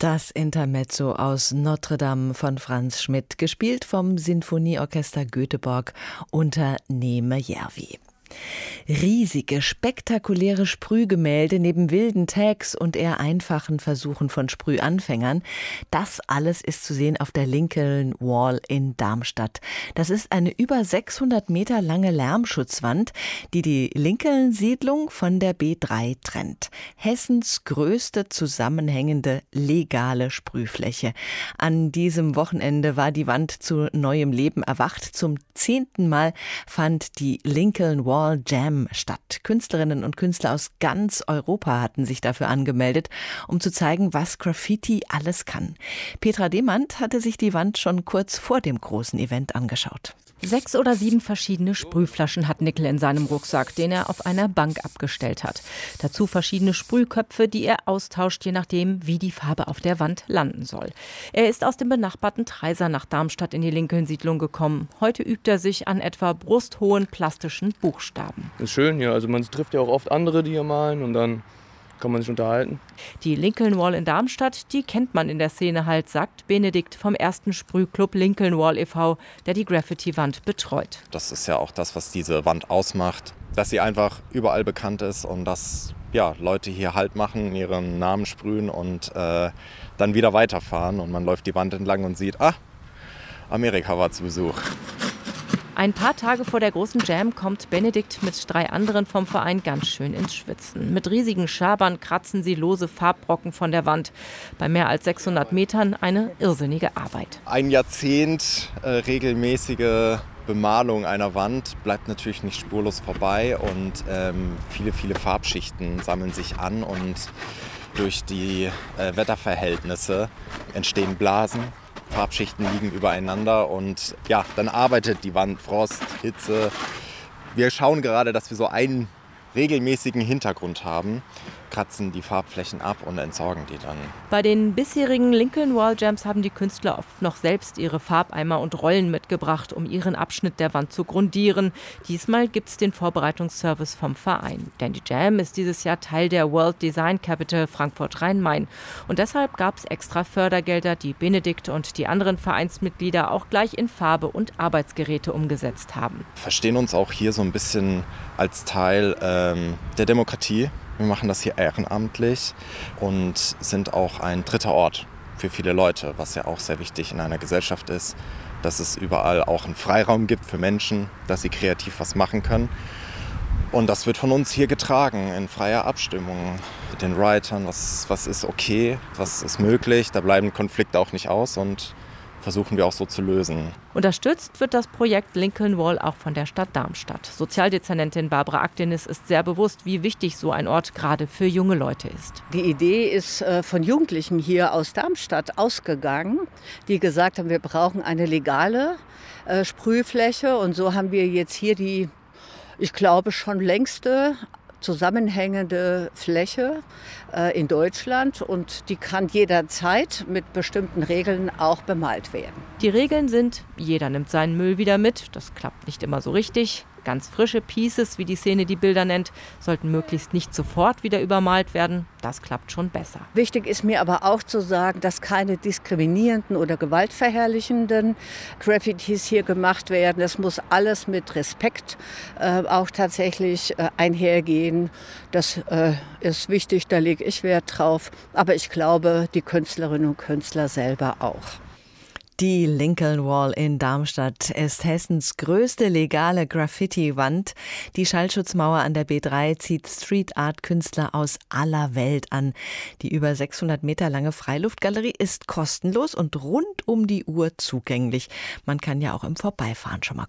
Das Intermezzo aus Notre Dame von Franz Schmidt, gespielt vom Sinfonieorchester Göteborg unter Neeme Järvi. Riesige, spektakuläre Sprühgemälde neben wilden Tags und eher einfachen Versuchen von Sprühanfängern. Das alles ist zu sehen auf der Lincoln Wall in Darmstadt. Das ist eine über 600 Meter lange Lärmschutzwand, die die Lincoln-Siedlung von der B3 trennt. Hessens größte zusammenhängende legale Sprühfläche. An diesem Wochenende war die Wand zu neuem Leben erwacht. Zum 10. Mal fand die Lincoln Wall Jam statt. Künstlerinnen und Künstler aus ganz Europa hatten sich dafür angemeldet, um zu zeigen, was Graffiti alles kann. Petra Demand hatte sich die Wand schon kurz vor dem großen Event angeschaut. 6 oder 7 verschiedene Sprühflaschen hat Nickel in seinem Rucksack, den er auf einer Bank abgestellt hat. Dazu verschiedene Sprühköpfe, die er austauscht, je nachdem, wie die Farbe auf der Wand landen soll. Er ist aus dem benachbarten Treysa nach Darmstadt in die Lincoln-Siedlung gekommen. Heute übt er sich an etwa brusthohen plastischen Buchstaben. Das ist schön, ja. Also man trifft ja auch oft andere, die hier malen, und dann kann man sich unterhalten. Die Lincoln Wall in Darmstadt, die kennt man in der Szene halt, sagt Benedikt vom ersten Sprühclub Lincoln Wall e.V., der die Graffiti-Wand betreut. Das ist ja auch das, was diese Wand ausmacht, dass sie einfach überall bekannt ist und dass Leute hier Halt machen, ihren Namen sprühen und dann wieder weiterfahren. Und man läuft die Wand entlang und sieht, Amerika war zu Besuch. Ein paar Tage vor der großen Jam kommt Benedikt mit 3 anderen vom Verein ganz schön ins Schwitzen. Mit riesigen Schabern kratzen sie lose Farbbrocken von der Wand. Bei mehr als 600 Metern eine irrsinnige Arbeit. Ein Jahrzehnt regelmäßige Bemalung einer Wand bleibt natürlich nicht spurlos vorbei und viele, viele Farbschichten sammeln sich an und durch die Wetterverhältnisse entstehen Blasen. Farbschichten liegen übereinander und dann arbeitet die Wand, Frost, Hitze. Wir schauen gerade, dass wir so einen regelmäßigen Hintergrund haben, kratzen die Farbflächen ab und entsorgen die dann. Bei den bisherigen Lincoln Wall Jams haben die Künstler oft noch selbst ihre Farbeimer und Rollen mitgebracht, um ihren Abschnitt der Wand zu grundieren. Diesmal gibt es den Vorbereitungsservice vom Verein. Denn die Jam ist dieses Jahr Teil der World Design Capital Frankfurt-Rhein-Main. Und deshalb gab es extra Fördergelder, die Benedikt und die anderen Vereinsmitglieder auch gleich in Farbe und Arbeitsgeräte umgesetzt haben. Wir verstehen uns auch hier so ein bisschen als Teil der Demokratie. Wir machen das hier ehrenamtlich und sind auch ein dritter Ort für viele Leute, was ja auch sehr wichtig in einer Gesellschaft ist, dass es überall auch einen Freiraum gibt für Menschen, dass sie kreativ was machen können. Und das wird von uns hier getragen in freier Abstimmung mit den Writern, was ist okay, was ist möglich. Da bleiben Konflikte auch nicht aus und versuchen wir auch so zu lösen. Unterstützt wird das Projekt Lincoln Wall auch von der Stadt Darmstadt. Sozialdezernentin Barbara Aktenis ist sehr bewusst, wie wichtig so ein Ort gerade für junge Leute ist. Die Idee ist von Jugendlichen hier aus Darmstadt ausgegangen, die gesagt haben, wir brauchen eine legale Sprühfläche. Und so haben wir jetzt hier die, ich glaube, schon längste zusammenhängende Fläche in Deutschland, und die kann jederzeit mit bestimmten Regeln auch bemalt werden. Die Regeln sind, jeder nimmt seinen Müll wieder mit, das klappt nicht immer so richtig. Ganz frische Pieces, wie die Szene die Bilder nennt, sollten möglichst nicht sofort wieder übermalt werden. Das klappt schon besser. Wichtig ist mir aber auch zu sagen, dass keine diskriminierenden oder gewaltverherrlichenden Graffitis hier gemacht werden. Das muss alles mit Respekt auch tatsächlich einhergehen. Das ist wichtig, da lege ich Wert drauf. Aber ich glaube, die Künstlerinnen und Künstler selber auch. Die Lincoln Wall in Darmstadt ist Hessens größte legale Graffiti-Wand. Die Schallschutzmauer an der B3 zieht Street-Art-Künstler aus aller Welt an. Die über 600 Meter lange Freiluftgalerie ist kostenlos und rund um die Uhr zugänglich. Man kann ja auch im Vorbeifahren schon mal